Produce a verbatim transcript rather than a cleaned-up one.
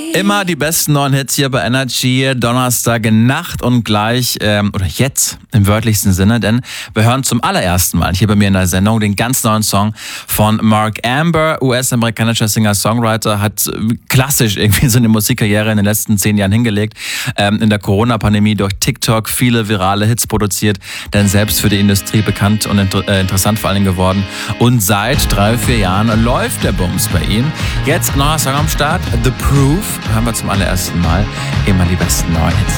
Immer die besten neuen Hits hier bei Energy, Donnerstag Nacht und gleich, ähm, oder jetzt im wörtlichsten Sinne, denn wir hören zum allerersten Mal hier bei mir in der Sendung den ganz neuen Song von Mark Amber, U S-amerikanischer Singer-Songwriter, hat klassisch irgendwie so eine Musikkarriere in den letzten zehn Jahren hingelegt, ähm, in der Corona-Pandemie durch TikTok viele virale Hits produziert, denn selbst für die Industrie bekannt und inter- äh, interessant vor allem geworden und seit drei, vier Jahren läuft der Bums bei ihm. Jetzt neuer Song am Start, The Proof. Hören wir zum allerersten Mal immer die besten neuen Hits.